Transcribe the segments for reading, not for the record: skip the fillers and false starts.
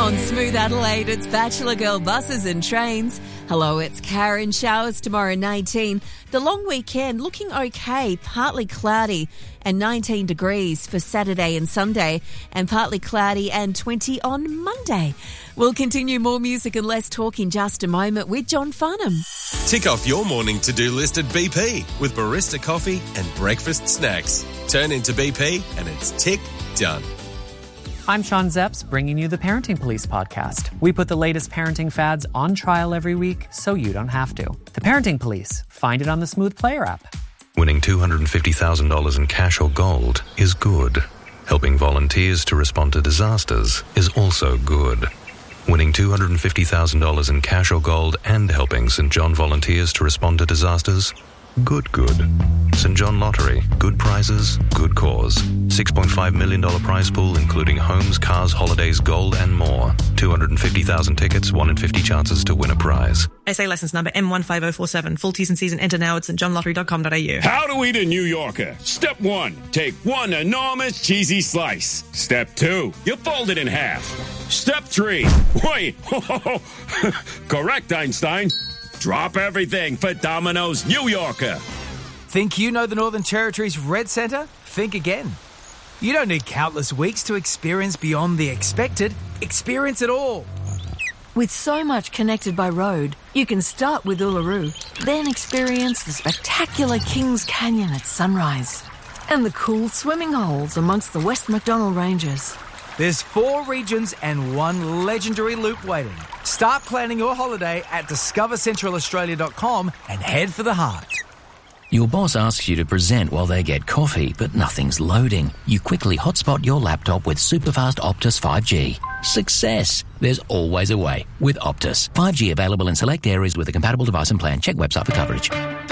On Smooth Adelaide, it's Bachelor Girl buses and trains. Hello, it's Karen. Showers tomorrow, 19. The long weekend looking okay, partly cloudy and 19 degrees for Saturday and Sunday, and partly cloudy and 20 on Monday. We'll continue more music and less talk in just a moment with John Farnham. Tick off your morning to-do list at BP with barista coffee and breakfast snacks. Turn into BP and it's tick done. I'm Sean Zepps, bringing you the Parenting Police podcast. We put the latest parenting fads on trial every week so you don't have to. The Parenting Police. Find it on the Smooth Player app. Winning $250,000 in cash or gold is good. Helping volunteers to respond to disasters is also good. Winning $250,000 in cash or gold and helping St. John volunteers to respond to disasters? Good. St. John Lottery. Good prizes, good cause. $6.5 million prize pool including homes, cars, holidays, gold and more. 250,000 tickets, 1 in 50 chances to win a prize. SA license number M15047. Full T's and C's and enter now at stjohnlottery.com.au. How to eat a New Yorker. Step 1, take one enormous cheesy slice. Step 2, you fold it in half. Step 3, wait, correct, Einstein. Drop everything for Domino's New Yorker. Think you know the Northern Territory's Red Centre? Think again. You don't need countless weeks to experience beyond the expected. Experience it all. With so much connected by road, you can start with Uluru, then experience the spectacular Kings Canyon at sunrise and the cool swimming holes amongst the West MacDonnell Ranges. There's 4 regions and 1 legendary loop waiting. Start planning your holiday at discovercentralaustralia.com and head for the heart. Your boss asks you to present while they get coffee, but nothing's loading. You quickly hotspot your laptop with superfast Optus 5G. Success! There's always a way with Optus. 5G available in select areas with a compatible device and plan. Check website for coverage.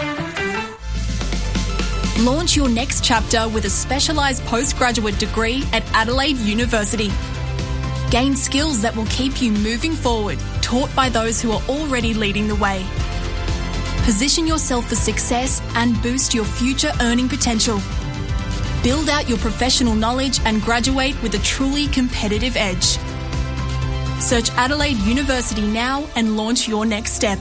Launch your next chapter with a specialised postgraduate degree at Adelaide University. Gain skills that will keep you moving forward, taught by those who are already leading the way. Position yourself for success and boost your future earning potential. Build out your professional knowledge and graduate with a truly competitive edge. Search Adelaide University now and launch your next step.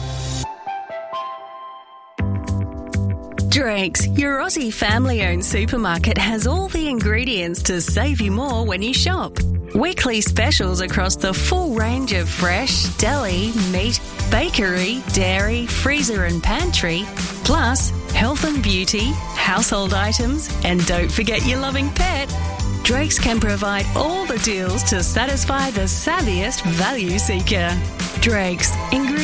Drake's, your Aussie family-owned supermarket, has all the ingredients to save you more when you shop. Weekly specials across the full range of fresh, deli, meat, bakery, dairy, freezer and pantry, plus health and beauty, household items, and don't forget your loving pet. Drake's can provide all the deals to satisfy the savviest value seeker. Drake's, ingredients